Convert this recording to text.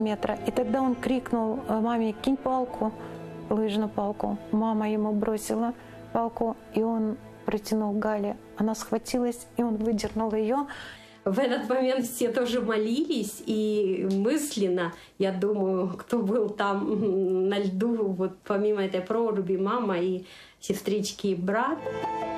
метра. И тогда он крикнул маме: «Кинь палку, лыжную палку». Мама ему бросила палку, и он протянул Гале. Она схватилась, и он выдернул ее. В этот момент все тоже молились, и мысленно, я думаю, кто был там на льду, вот помимо этой проруби, мама и сестрички и брат.